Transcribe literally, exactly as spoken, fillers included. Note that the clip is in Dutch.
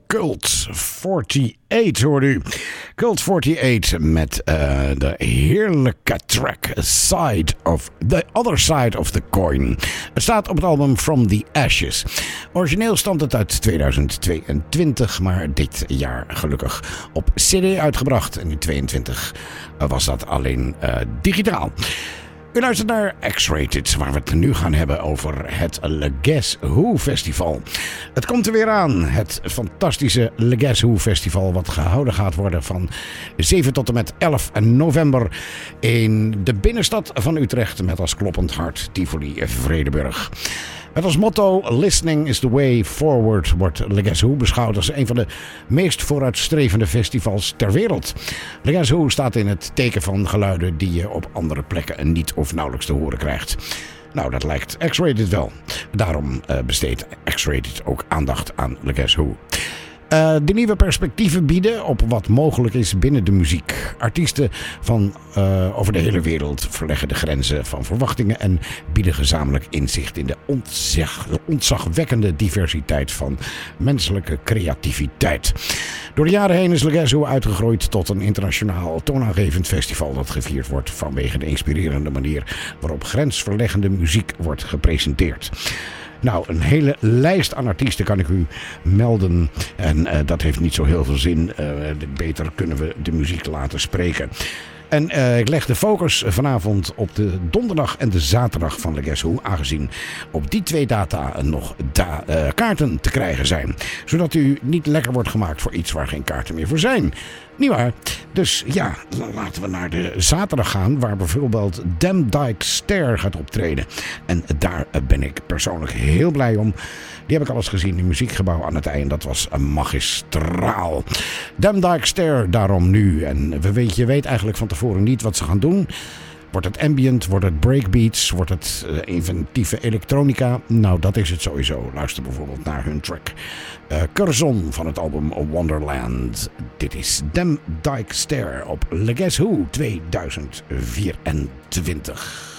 Cult achtenzestig hoorde u. Cult achtenzestig met uh, de heerlijke track Side of the Other Side of the Coin. Het staat op het album From the Ashes. Origineel stamt het uit tweeduizend tweeëntwintig, maar dit jaar gelukkig op cd uitgebracht. En in tweeëntwintig was dat alleen uh, digitaal. U luistert naar X-Rated, waar we het nu gaan hebben over het Le Guess Who Festival. Het komt er weer aan, het fantastische Le Guess Who Festival, wat gehouden gaat worden van zeven tot en met elf november in de binnenstad van Utrecht met als kloppend hart Tivoli Vredenburg. Met als motto Listening is the way forward wordt Le Guess Who beschouwd als een van de meest vooruitstrevende festivals ter wereld. Le Guess Who staat in het teken van geluiden die je op andere plekken niet of nauwelijks te horen krijgt. Nou, dat lijkt X-Rated wel. Daarom uh, besteedt X-Rated ook aandacht aan Le Guess Who. Uh, de nieuwe perspectieven bieden op wat mogelijk is binnen de muziek. Artiesten van uh, over de hele wereld verleggen de grenzen van verwachtingen en bieden gezamenlijk inzicht in de ontzag, ontzagwekkende diversiteit van menselijke creativiteit. Door de jaren heen is Le Guess Who uitgegroeid tot een internationaal toonaangevend festival dat gevierd wordt vanwege de inspirerende manier waarop grensverleggende muziek wordt gepresenteerd. Nou, een hele lijst aan artiesten kan ik u melden. En uh, dat heeft niet zo heel veel zin. Uh, beter kunnen we de muziek laten spreken. En uh, ik leg de focus vanavond op de donderdag en de zaterdag van Le Guess Who. Aangezien op die twee data nog da- uh, kaarten te krijgen zijn. Zodat u niet lekker wordt gemaakt voor iets waar geen kaarten meer voor zijn. Niet waar? Dus ja, laten we naar de zaterdag gaan, waar bijvoorbeeld Damn Dyke Stair gaat optreden. En daar ben ik persoonlijk heel blij om. Die heb ik al eens gezien in Muziekgebouw aan het eind. Dat was magistraal. Damn Dyke Stair daarom nu. En we weet, je weet eigenlijk van tevoren niet wat ze gaan doen. Wordt het ambient? Wordt het breakbeats? Wordt het uh, inventieve elektronica? Nou, dat is het sowieso. Luister bijvoorbeeld naar hun track uh, Curzon van het album Wonderland. Dit is Damn Dyke Stair op Le Guess Who tweeduizend vierentwintig.